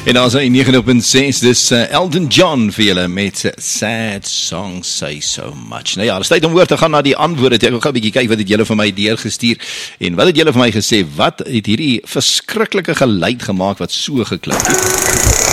En dan is hy 90.6, dis Elton John vir julle met Sad Song Say So Much. Nou ja, dis tyd om oor te gaan na die antwoorde. Ek wil gou 'n bietjie kyk wat het julle vir my deurgestuur en wat het julle vir my gesê, wat het hierdie verskriklike geluid gemaak wat so geklink het?